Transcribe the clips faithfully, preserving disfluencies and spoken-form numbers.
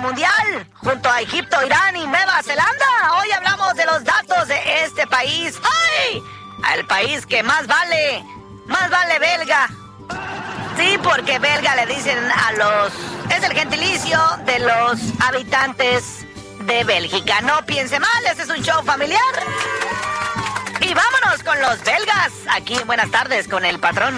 Mundial, junto a Egipto, Irán y Nueva Zelanda. Hoy hablamos de los datos de este país. ¡Ay! El país que más vale, más vale belga. Sí, porque belga le dicen a los... Es el gentilicio de los habitantes de Bélgica. No piense mal, este es un show familiar. Y vámonos con los belgas. Aquí en Buenas Tardes con el patrón.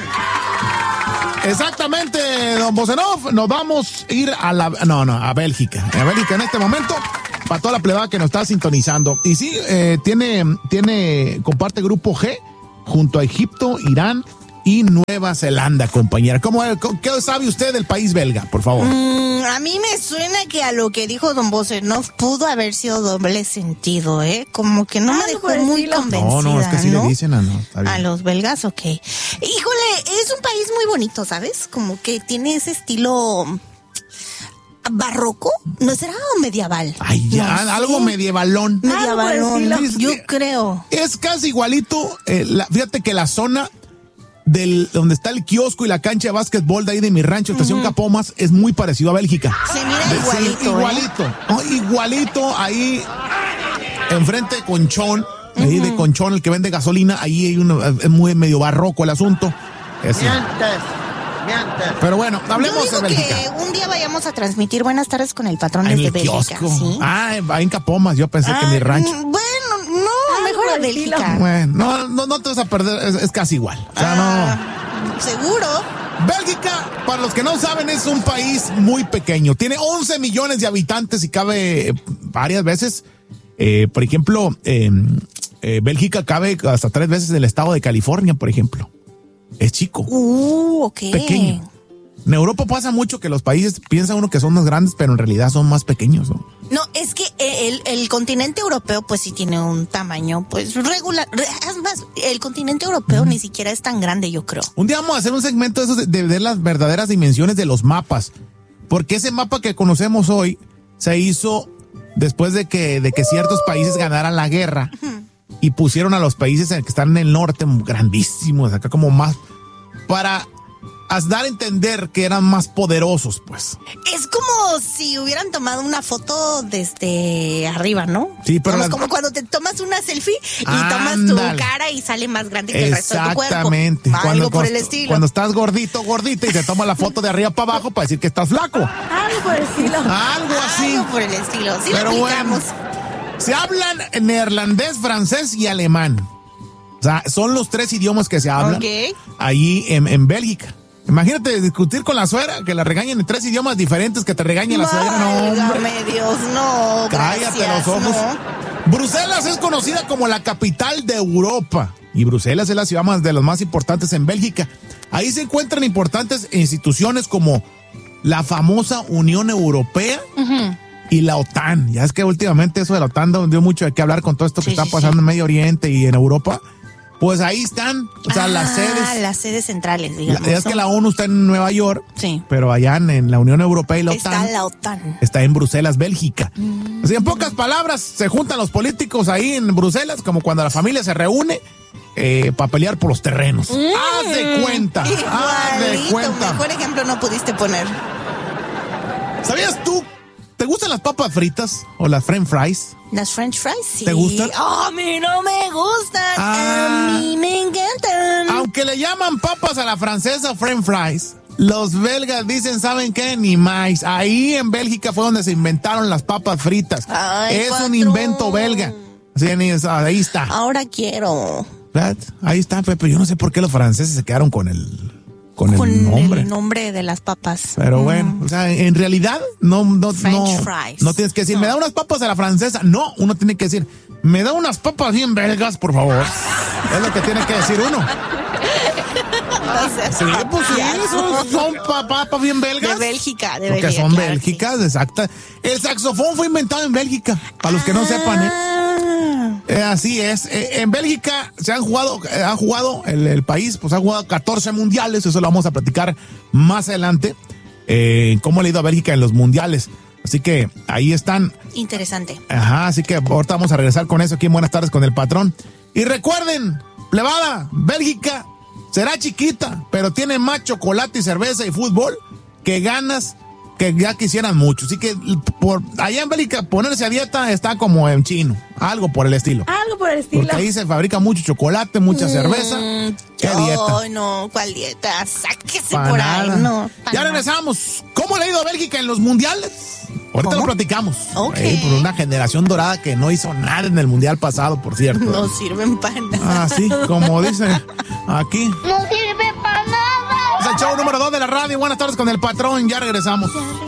Exactamente, don Bosenov. Nos vamos a ir a la... No, no, a Bélgica. A Bélgica en este momento, para toda la plebada que nos está sintonizando. Y sí, eh, tiene, tiene, comparte grupo G junto a Egipto, Irán y Nueva Zelanda, compañera. ¿Cómo, ¿Qué sabe usted del país belga, por favor? Mm, a mí me suena que a lo que dijo don Bosenov pudo haber sido doble sentido, ¿eh? Como que no ah, me dejó muy convencida, No, no, es que sí ¿no? le dicen a, no, a los belgas, ok. Híjole, es un país muy bonito, ¿sabes? Como que tiene ese estilo... ¿Barroco? ¿No será medieval? Ay, ya, no, algo sí. medievalón. Medievalón, es, yo creo. Es casi igualito, eh, la, fíjate que la zona del donde está el kiosco y la cancha de básquetbol de ahí de mi rancho, Estación uh-huh. Capomas, es muy parecido a Bélgica. Se mira de, igualito. Sí, igualito, ¿eh? ¿no? Igualito ahí, enfrente de Conchón, uh-huh. ahí de Conchón, el que vende gasolina, ahí hay uno, es muy medio barroco el asunto. Ese. Pero bueno, hablemos Yo digo de Bélgica. Que un día vayamos a transmitir Buenas Tardes con el patrón en desde el Bélgica. ¿Sí? Ah, en Capomas, yo pensé ah, que en mi rancho. Bueno, no, ah, mejor a Bélgica. Bueno, no, no, no te vas a perder, es, es casi igual. O sea, ah, no. Seguro. Bélgica, para los que no saben, es un país muy pequeño. Tiene once millones de habitantes y cabe varias veces. Eh, por ejemplo, eh, eh, Bélgica cabe hasta tres veces el estado de California, por ejemplo. Es chico. Uh, ok. Pequeño. En Europa pasa mucho que los países piensa uno que son más grandes, pero en realidad son más pequeños, ¿no? No, es que el, el continente europeo pues sí tiene un tamaño pues regular. Es más, el continente europeo mm. ni siquiera es tan grande, yo creo. Un día vamos a hacer un segmento de esos de, de ver las verdaderas dimensiones de los mapas. Porque ese mapa que conocemos hoy se hizo después de que, de que ciertos países ganaran la guerra. Uh-huh. Y pusieron a los países que están en el norte grandísimos, acá como más, para dar a entender que eran más poderosos, pues. Es como si hubieran tomado una foto desde arriba, ¿no? Sí, pero... Como, las... como cuando te tomas una selfie y tomas tu cara y sale más grande que el resto de tu cuerpo. Exactamente. Algo cuando, por el estilo. Cuando estás gordito, gordita y te tomas la foto de arriba para abajo para decir que estás flaco. Algo por el estilo. Algo así. Algo por el estilo. Sí, pero lo aplicamos. Bueno. Se hablan neerlandés, francés y alemán. O sea, son los tres idiomas que se hablan okay. allí en, en Bélgica. Imagínate discutir con la suegra, que la regañen en tres idiomas diferentes, que te regañe la suegra. No, hombre. Dios, no. Cállate gracias, los ojos. No. Bruselas es conocida como la capital de Europa. Y Bruselas es la ciudad más de las más importantes en Bélgica. Ahí se encuentran importantes instituciones como la famosa Unión Europea. Uh-huh. Y la OTAN. Ya es que últimamente eso de la OTAN dio mucho de qué hablar con todo esto que sí, está sí, pasando sí. en Medio Oriente y en Europa. Pues ahí están, o sea, ah, las sedes. las sedes centrales, digamos. La, es que la ONU está en Nueva York, sí. pero allá en, en la Unión Europea y la está OTAN. Está la OTAN. Está en Bruselas, Bélgica. Mm. Así, en pocas palabras, se juntan los políticos ahí en Bruselas, como cuando la familia se reúne eh, para pelear por los terrenos. Mm. Haz de cuenta, Igualito, haz de cuenta. Mejor ejemplo no pudiste poner. ¿Sabías tú? ¿Te gustan las papas fritas o las french fries? Las french fries, sí. ¿Te gustan? Oh, a mí no me gustan. Ah, a mí me encantan. Aunque le llaman papas a la francesa french fries, los belgas dicen, ¿saben qué? Ni más. Ahí en Bélgica fue donde se inventaron las papas fritas. Ay, es patrón. Un invento belga. Sí, ahí está. Ahora quiero. ¿Verdad? Ahí está, pero yo no sé por qué los franceses se quedaron con el... Con, con el nombre. el nombre de las papas. Pero mm. bueno, o sea, en realidad no, no, French no, fries. no tienes que decir, no. me da unas papas a la francesa. No, uno tiene que decir, me da unas papas bien belgas, por favor. Es lo que tiene que decir uno. Entonces, sí, pues sí, son, son papas bien belgas. De Bélgica, de Porque Bélgica. son claro, bélgicas, sí. exacta. El saxofón fue inventado en Bélgica, para los que no sepan, ¿eh? Eh, así es. Eh, en Bélgica se han jugado, eh, han jugado el, el país, pues ha jugado catorce mundiales. Eso lo vamos a platicar más adelante. Eh, cómo le ha ido a Bélgica en los mundiales. Así que ahí están. Interesante. Ajá, así que ahorita vamos a regresar con eso aquí en Buenas Tardes con el patrón. Y recuerden, plebada, Bélgica será chiquita, pero tiene más chocolate y cerveza y fútbol que ganas que ya quisieran mucho. Así que por allá en Bélgica ponerse a dieta está como en chino, algo por el estilo. Algo por el estilo. Porque ahí se fabrica mucho chocolate, mucha mm, cerveza. ¿Qué yo, dieta? no, ¿cuál dieta? Sáquese Pa por nada. ahí, no. Ya regresamos. ¿Cómo le ha ido a Bélgica en los mundiales? Ahorita ¿Cómo? lo platicamos. Ok. Eh, por una generación dorada que no hizo nada en el mundial pasado, por cierto. No sirven para nada. Ah, sí, como dice aquí. No sirve para nada. Es el show número dos de la radio. Buenas tardes con el patrón. Ya regresamos. Ya